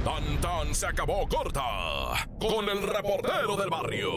Tan tan se acabó corta con el reportero del barrio.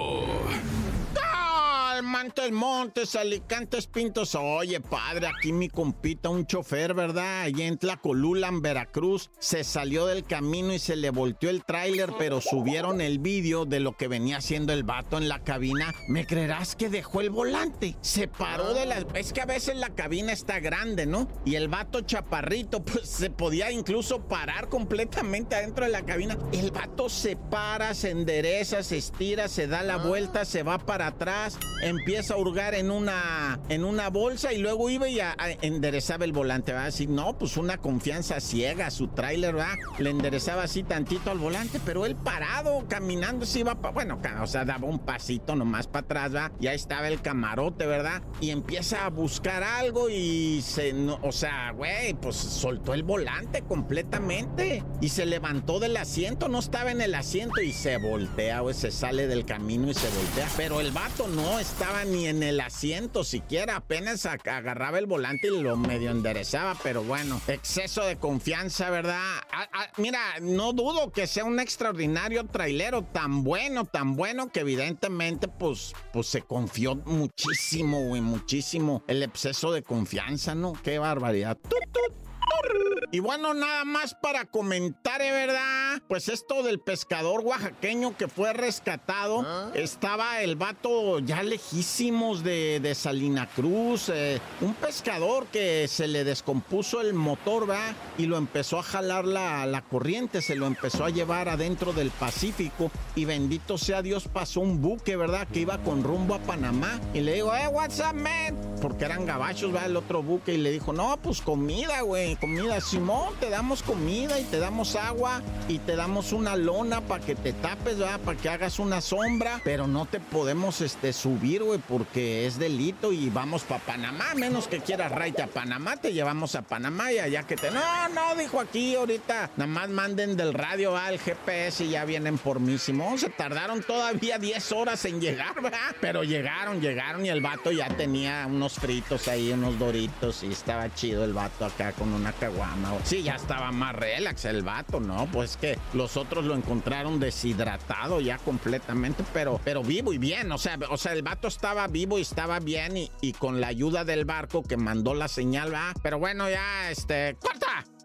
Montes, Montes, Alicantes, Pintos. Oye, padre, aquí mi compita, un chofer, ¿verdad? Allí en Tlacolula, en Veracruz, se salió del camino y se le volteó el tráiler, pero subieron el vídeo de lo que venía haciendo el vato en la cabina. ¿Me creerás que dejó el volante? Se paró de la... Es que a veces la cabina está grande, ¿no? Y el vato chaparrito, pues se podía incluso parar completamente adentro de la cabina. El vato se para, se endereza, se estira, se da la vuelta, se va para atrás, empieza a hurgar en una bolsa y luego iba y enderezaba el volante, ¿verdad? Así, no, pues una confianza ciega, su tráiler, ¿verdad? Le enderezaba así tantito al volante, pero él parado, caminando, se iba, o sea, daba un pasito nomás para atrás, ¿verdad? Ya estaba el camarote, ¿verdad? Y empieza a buscar algo y güey, pues soltó el volante completamente y se levantó del asiento, no estaba en el asiento y se voltea, güey, se sale del camino y se voltea, pero el vato no estaba ni en el asiento siquiera, apenas agarraba el volante y lo medio enderezaba, pero bueno, exceso de confianza, ¿verdad? Mira, no dudo que sea un extraordinario trailero, tan bueno que evidentemente pues se confió muchísimo, güey, muchísimo. El exceso de confianza, ¿no? Qué barbaridad. Y bueno, nada más para comentar, ¿verdad? Pues esto del pescador oaxaqueño que fue rescatado. Estaba el vato ya lejísimos de Salina Cruz. Un pescador que se le descompuso el motor, ¿verdad? Y lo empezó a jalar la corriente, se lo empezó a llevar adentro del Pacífico. Y bendito sea Dios, pasó un buque, ¿verdad? Que iba con rumbo a Panamá. Y le digo, what's up, man? Porque eran gabachos, ¿verdad? El otro buque. Y le dijo, no, pues comida, güey, comida. Simón, te damos comida y te damos agua y te damos una lona para que te tapes, ¿verdad? Para que hagas una sombra, pero no te podemos subir, güey, porque es delito y vamos para Panamá, menos que quieras raite a Panamá, te llevamos a Panamá y allá que te... No, dijo aquí ahorita, nada más manden del radio al GPS y ya vienen por mí. Simón, se tardaron todavía 10 horas en llegar, ¿verdad? Pero llegaron y el vato ya tenía unos fritos ahí, unos doritos y estaba chido el vato acá con una caguama. Sí, ya estaba más relax el vato, ¿no? Pues que los otros lo encontraron deshidratado ya completamente, pero vivo y bien. O sea, el vato estaba vivo y estaba bien y con la ayuda del barco que mandó la señal, ¿verdad? Pero bueno, ya, ¡corta!